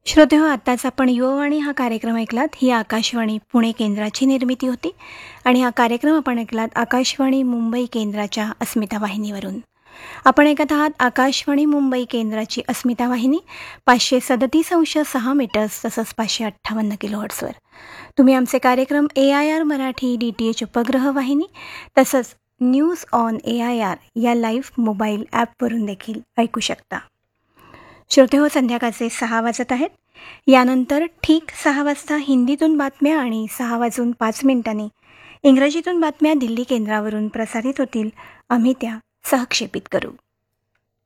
श्रोते हो, आत्ताच आपण युवावाणी हा कार्यक्रम ऐकलात. ही आकाशवाणी पुणे केंद्राची निर्मिती होती आणि हा कार्यक्रम आपण ऐकलात आकाशवाणी मुंबई केंद्राच्या अस्मिता वाहिनीवरून. आपण ऐकत आहात आकाशवाणी मुंबई केंद्राची अस्मिता वाहिनी 537.6 मीटर्स तसंच 558 किलोहर्ट्सवर. तुम्ही आमचे कार्यक्रम AIR मराठी DTH उपग्रह वाहिनी तसंच न्यूज ऑन AIR या लाईव्ह मोबाईल ॲपवरून देखील ऐकू शकता. श्रोते हो, संध्याकाळचे 6 वाजत आहेत. यानंतर ठीक 6 वाजता हिंदीतून बातम्या आणि 6:05 इंग्रजीतून बातम्या दिल्ली केंद्रावरून प्रसारित होतील. आम्ही त्या सहक्षेपित करू.